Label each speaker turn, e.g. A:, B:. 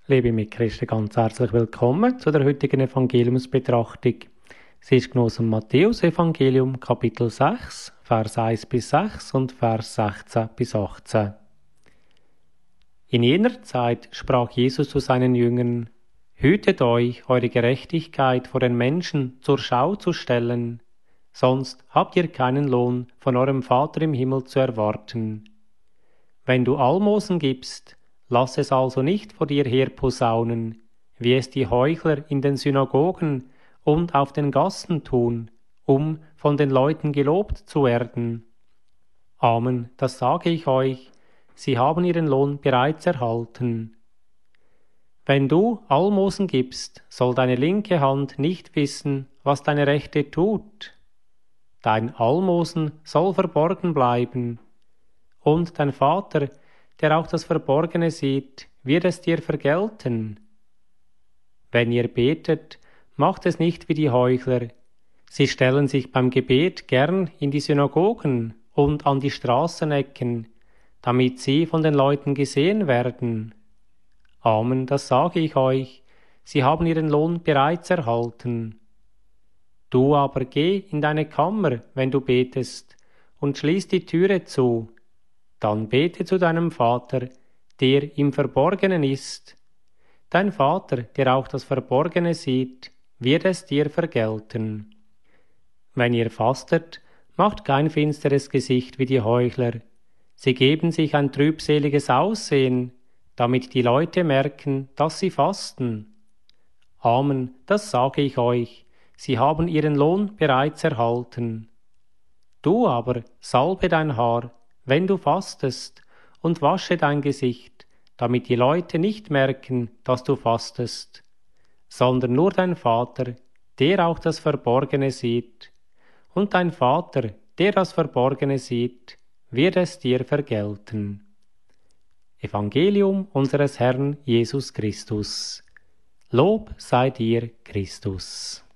A: Liebe Mitchristen, ganz herzlich willkommen zu der heutigen Evangeliumsbetrachtung. Sie ist genommen aus dem Matthäus-Evangelium, Kapitel 6, Vers 1 bis 6 und Vers 16 bis 18. In jener Zeit sprach Jesus zu seinen Jüngern: Hütet euch, eure Gerechtigkeit vor den Menschen zur Schau zu stellen, sonst habt ihr keinen Lohn von eurem Vater im Himmel zu erwarten. Wenn du Almosen gibst, lass es also nicht vor dir her posaunen, wie es die Heuchler in den Synagogen und auf den Gassen tun, um von den Leuten gelobt zu werden. Amen, das sage ich euch, sie haben ihren Lohn bereits erhalten. Wenn du Almosen gibst, soll deine linke Hand nicht wissen, was deine rechte tut. Dein Almosen soll verborgen bleiben, und dein Vater, der auch das Verborgene sieht, wird es dir vergelten. Wenn ihr betet, macht es nicht wie die Heuchler. Sie stellen sich beim Gebet gern in die Synagogen und an die Straßenecken, damit sie von den Leuten gesehen werden. Amen, das sage ich euch, sie haben ihren Lohn bereits erhalten. Du aber geh in deine Kammer, wenn du betest, und schließ die Türe zu. Dann bete zu deinem Vater, der im Verborgenen ist. Dein Vater, der auch das Verborgene sieht, wird es dir vergelten. Wenn ihr fastet, macht kein finsteres Gesicht wie die Heuchler. Sie geben sich ein trübseliges Aussehen, damit die Leute merken, dass sie fasten. Amen, das sage ich euch, sie haben ihren Lohn bereits erhalten. Du aber salbe dein Haar, wenn du fastest, und wasche dein Gesicht, damit die Leute nicht merken, dass du fastest, sondern nur dein Vater, der auch das Verborgene sieht. Und dein Vater, der das Verborgene sieht, wird es dir vergelten. Evangelium unseres Herrn Jesus Christus. Lob sei dir, Christus.